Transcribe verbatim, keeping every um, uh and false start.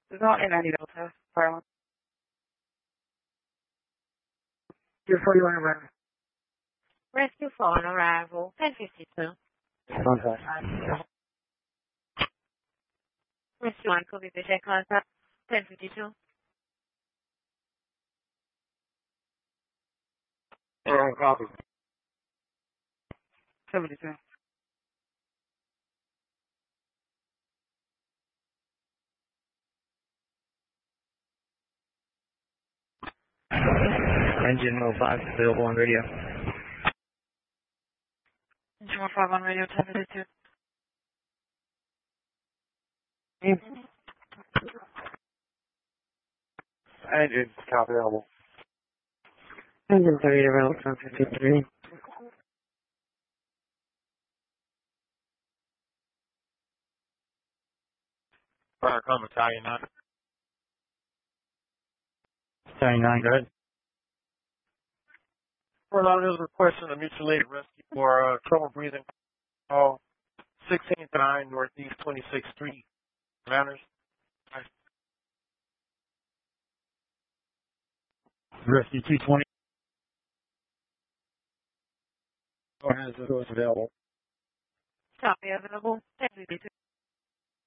Not in any Delta. Violence. Your forty-one arrival. Rescue four on arrival, ten fifty-two. Contact. Rescue one, copy patient contact, ten fifty-two. Alright, copy. seventy-two. Engine oh five available on radio. Engine one five on radio, ten fifty-two. Engine copy available. Engine three available, ten fifty-three. Fire com Italian nine. Italian nine, go ahead. Fort Lauderdale is requesting a mutual aid rescue for uh, trouble breathing. Call sixteen nine Northeast twenty-sixth Street. Manners. Rescue two twenty. Or has those available. Copy available, ten fifty-two.